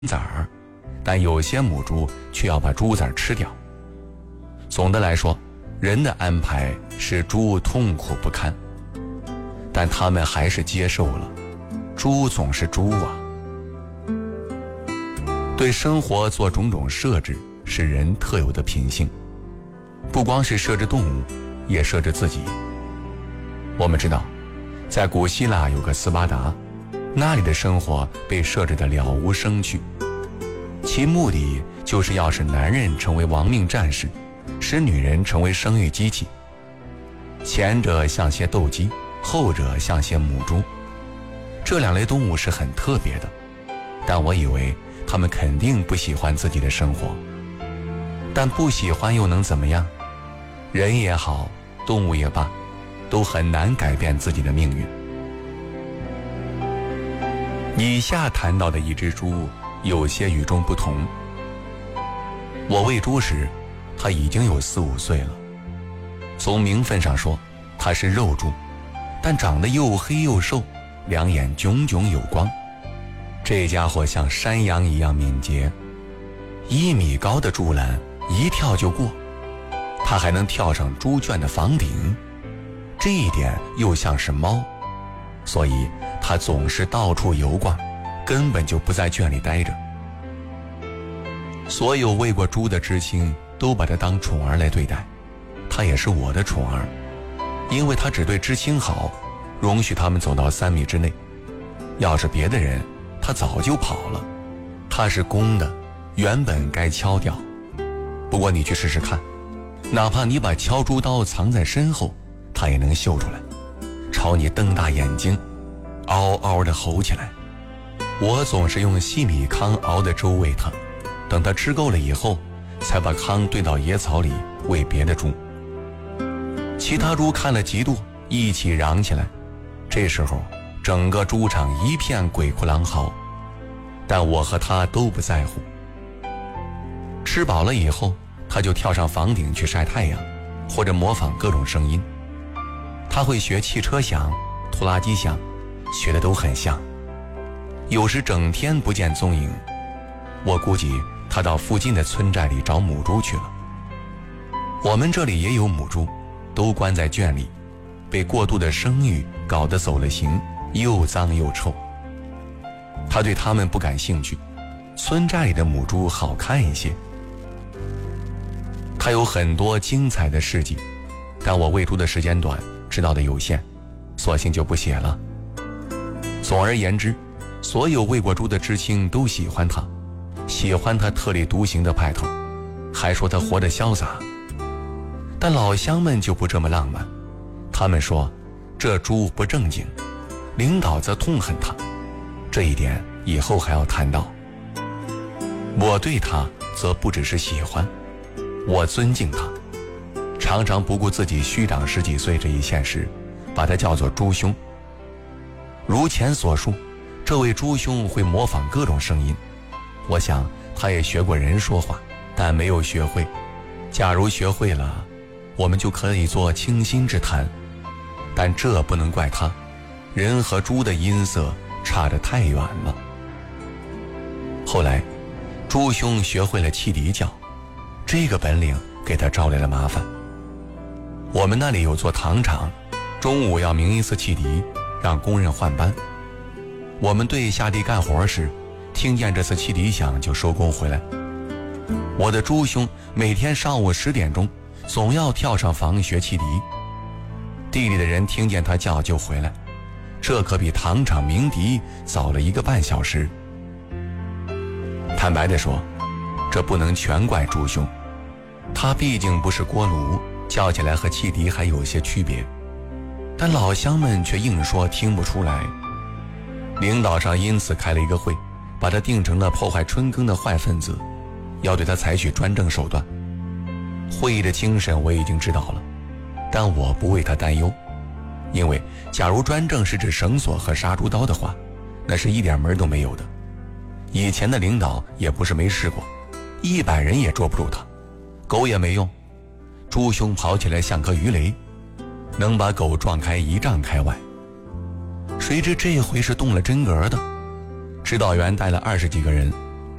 崽儿，但有些母猪却要把猪崽吃掉。总的来说，人的安排使猪痛苦不堪，但他们还是接受了。猪总是猪啊。对生活做种种设置是人特有的品性，不光是设置动物，也设置自己。我们知道，在古希腊有个斯巴达，那里的生活被设置得了无生趣，其目的就是要使男人成为亡命战士，使女人成为生育机器。前者像些斗鸡，后者像些母猪。这两类动物是很特别的，但我以为他们肯定不喜欢自己的生活。但不喜欢又能怎么样？人也好，动物也罢，都很难改变自己的命运。以下谈到的一只猪有些与众不同。我喂猪时，它已经有4、5岁了。从名分上说，它是肉猪，但长得又黑又瘦，两眼炯炯有光。这家伙像山羊一样敏捷，1米高的猪栏一跳就过，它还能跳上猪圈的房顶，这一点又像是猫，所以它总是到处游逛，根本就不在圈里待着。所有喂过猪的知青都把它当宠儿来对待，它也是我的宠儿，因为它只对知青好，容许他们走到3米之内。要是别的人，它早就跑了。它是公的，原本该敲掉，不过你去试试看，哪怕你把敲猪刀藏在身后，它也能嗅出来，朝你瞪大眼睛，嗷嗷地吼起来。我总是用细米糠熬的粥喂它，等它吃够了以后，才把糠兑到野草里喂别的猪。其他猪看了嫉妒，一起嚷起来。这时候整个猪场一片鬼哭狼嚎，但我和它都不在乎。吃饱了以后，它就跳上房顶去晒太阳，或者模仿各种声音。它会学汽车响、拖拉机响，学的都很像。有时整天不见踪影，我估计它到附近的村寨里找母猪去了。我们这里也有母猪，都关在圈里，被过度的生育搞得走了形，又脏又臭。他对他们不感兴趣，村寨里的母猪好看一些。他有很多精彩的事迹，但我喂猪的时间短，知道的有限，索性就不写了。总而言之，所有喂过猪的知青都喜欢他，喜欢他特立独行的派头，还说他活得潇洒。但老乡们就不这么浪漫，他们说这猪不正经，领导则痛恨他，这一点以后还要谈到。我对他则不只是喜欢，我尊敬他，常常不顾自己虚长10几岁这一现实，把他叫做猪兄。如前所述，这位猪兄会模仿各种声音，我想他也学过人说话，但没有学会。假如学会了，我们就可以做倾心之谈，但这不能怪他，人和猪的音色差得太远了。后来猪兄学会了汽笛叫，这个本领给他招来了麻烦。我们那里有座糖厂，中午要鸣一次汽笛，让工人换班。我们队下地干活时，听见这次汽笛响就收工回来。我的猪兄每天上午10点钟总要跳上房学汽笛，地里的人听见他叫就回来，这可比糖厂鸣笛早了1个半小时。坦白地说，这不能全怪猪兄，他毕竟不是锅炉，叫起来和汽笛还有些区别，但老乡们却硬说听不出来。领导上因此开了一个会，把他定成了破坏春耕的坏分子，要对他采取专政手段。会议的精神我已经知道了，但我不为他担忧，因为假如专政是指绳索和杀猪刀的话，那是一点门都没有的。以前的领导也不是没试过，100人也捉不住他，狗也没用，猪兄跑起来像颗鱼雷，能把狗撞开1丈开外。谁知这回是动了真格的，指导员带了20几个人，